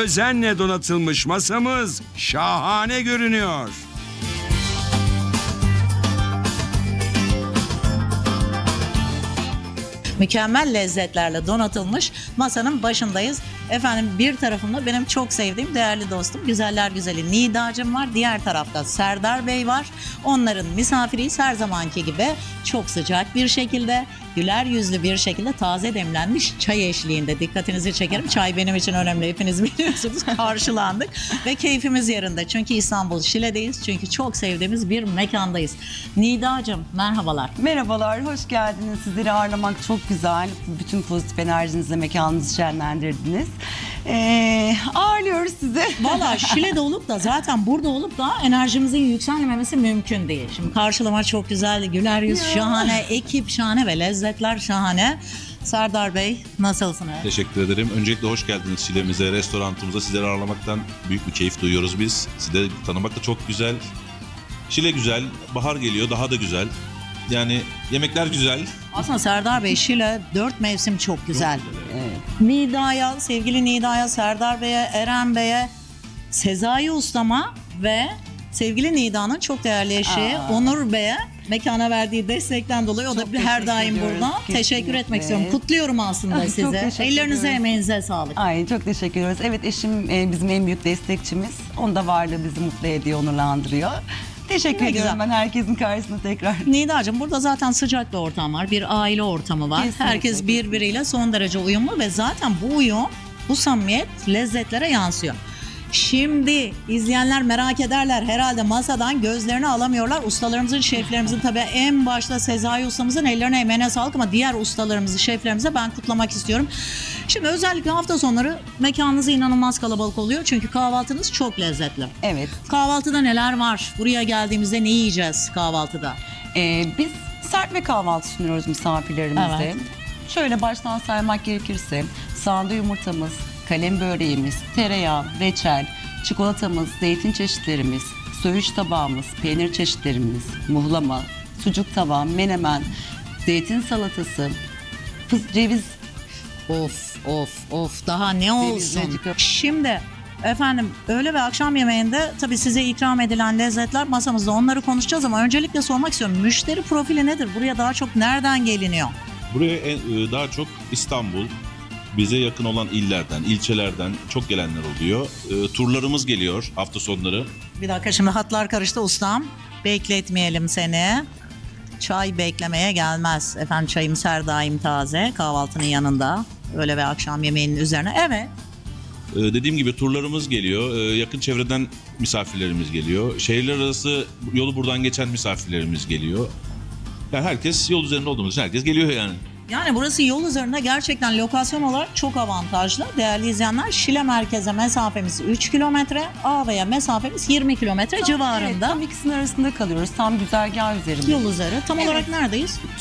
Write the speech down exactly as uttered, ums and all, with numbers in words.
özenle donatılmış masamız şahane görünüyor. Mükemmel lezzetlerle donatılmış masanın başındayız. Efendim bir tarafımda benim çok sevdiğim değerli dostum, güzeller güzeli Nidacığım var. Diğer tarafta Serdar Bey var. Onların misafiriyiz her zamanki gibi. Çok sıcak bir şekilde, güler yüzlü bir şekilde taze demlenmiş çay eşliğinde. Dikkatinizi çekerim. Çay benim için önemli. Hepiniz biliyorsunuz. Karşılandık ve keyfimiz yerinde. Çünkü İstanbul Şile'deyiz. Çünkü çok sevdiğimiz bir mekandayız. Nidacığım merhabalar. Merhabalar, hoş geldiniz. Sizleri ağırlamak çok güzel. Bütün pozitif enerjinizle mekanınızı şenlendirdiniz. Ee, ağırlıyoruz sizi. Valla Şile'de olup da zaten burada olup da enerjimizin yükselmemesi mümkün değil. Şimdi karşılama çok güzel, güler yüz Ya. şahane, ekip şahane ve lezzetler şahane. Serdar Bey nasılsınız? Teşekkür ederim. Öncelikle hoş geldiniz Şile'mize, restorantımıza. Sizleri ağırlamaktan büyük bir keyif duyuyoruz biz. Sizi tanımak da çok güzel. Şile güzel, bahar geliyor daha da güzel. Yani yemekler güzel. Aslında Serdar Bey Şile dört mevsim çok güzel. Evet. Nida'ya, sevgili Nida'ya, Serdar Bey'e, Eren Bey'e, Sezai Ustama ve sevgili Nida'nın çok değerli eşi Aa. Onur Bey'e mekana verdiği destekten dolayı o da Çok bir her daim teşekkür ediyoruz. burada. Teşekkür Kesinlikle. etmek istiyorum. Kutluyorum aslında Ay, çok size. teşekkür Ellerinize, ediyoruz. emeğinize sağlık. Ay çok teşekkür ediyoruz. Evet, eşim e, bizim en büyük destekçimiz. Onun da varlığı bizi mutlu ediyor, onurlandırıyor. Teşekkür Ne ediyorum güzel. ben herkesin karşısında tekrar. Nida'cığım burada zaten sıcak bir ortam var. Bir aile ortamı var. Kesinlikle, Herkes birbiriyle son derece uyumlu ve zaten bu uyum, bu samimiyet lezzetlere yansıyor. Şimdi izleyenler merak ederler herhalde, masadan gözlerini alamıyorlar. Ustalarımızın, şeflerimizin, tabii en başta Sezai ustamızın ellerine emeğine sağlık, ama diğer ustalarımızı, şeflerimize ben kutlamak istiyorum. Şimdi özellikle hafta sonları mekanınız inanılmaz kalabalık oluyor çünkü kahvaltınız çok lezzetli. Evet. Kahvaltıda neler var? Buraya geldiğimizde ne yiyeceğiz kahvaltıda? E, biz serpme kahvaltı sunuyoruz misafirlerimize. Evet. Şöyle baştan saymak gerekirse sade yumurtamız, kalem böreğimiz, tereyağı, reçel, çikolatamız, zeytin çeşitlerimiz, söğüş tabağımız, peynir çeşitlerimiz, muhlama, sucuk tabağı, menemen, zeytin salatası, fıs- ceviz. Of of of, daha ne olsun. reçel. Şimdi efendim öğle ve akşam yemeğinde tabii size ikram edilen lezzetler masamızda, onları konuşacağız ama öncelikle sormak istiyorum. Müşteri profili nedir? Buraya daha çok nereden geliniyor? Buraya en- e, daha çok İstanbul, bize yakın olan illerden, ilçelerden çok gelenler oluyor. E, turlarımız geliyor hafta sonları. Bir dakika, şimdi hatlar karıştı ustam. Bekletmeyelim seni. Çay beklemeye gelmez. Efendim çayımız her daim taze. Kahvaltının yanında. Öğle ve akşam yemeğinin üzerine. Evet. E, dediğim gibi turlarımız geliyor. E, yakın çevreden misafirlerimiz geliyor. Şehirler arası yolu buradan geçen misafirlerimiz geliyor. Yani herkes yol üzerinde olduğumuz için herkes geliyor yani. Yani burası yol üzerinde, gerçekten lokasyon olarak çok avantajlı. Değerli izleyenler, Şile merkeze mesafemiz üç kilometre, Ağva'ya mesafemiz yirmi kilometre Evet, civarında. tam ikisinin arasında kalıyoruz. Tam güzergah üzerinde. Yol üzeri. Tam Evet. olarak neredeyiz?